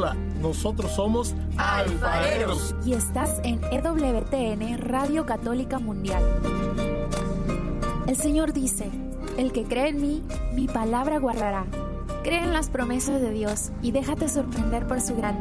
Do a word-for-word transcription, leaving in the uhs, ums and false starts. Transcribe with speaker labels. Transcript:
Speaker 1: Hola, nosotros somos alfareros.
Speaker 2: Y estás en E W T N Radio Católica Mundial. El Señor dice: el que cree en mí, mi palabra guardará. Cree en las promesas de Dios y déjate sorprender por su grandeza.